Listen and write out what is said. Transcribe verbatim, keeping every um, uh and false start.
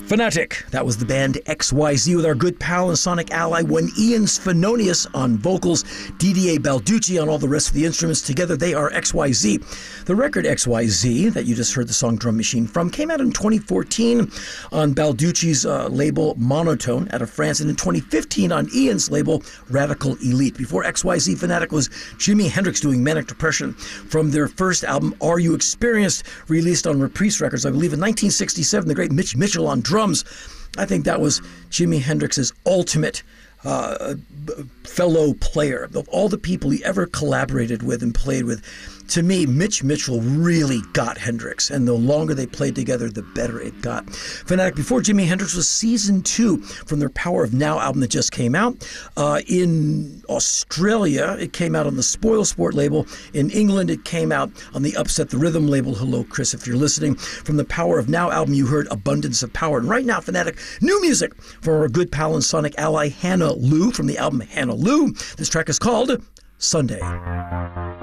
Fanatic. That was the band X Y Z with our good pal and sonic ally, one Ian Svenonius on vocals, Didier Balducci on all the rest of the instruments. Together they are X Y Z. The record X Y Z that you just heard the song Drum Machine from came out in twenty fourteen on Balducci's uh, label Monotone out of France, and in twenty fifteen on Ian's label Radical Elite. Before X Y Z, Fanatic was Jimi Hendrix doing Manic Depression from their first album Are You Experienced, released on Reprise Records, I believe in nineteen sixty-seven. The great Mitch Mitchell on drums. I think that was Jimi Hendrix's ultimate uh, fellow player. Of all the people he ever collaborated with and played with, to me, Mitch Mitchell really got Hendrix, and the longer they played together, the better it got. Fanatic, before Jimi Hendrix, was season two from their Power of Now album that just came out. Uh, in Australia, it came out on the Spoilsport label. In England, it came out on the Upset the Rhythm label. Hello, Chris, if you're listening. From the Power of Now album, you heard Abundance of Power. And right now, Fanatic, new music from our good pal and sonic ally, Hannah Lou, from the album Hannah Lou. This track is called Sunday.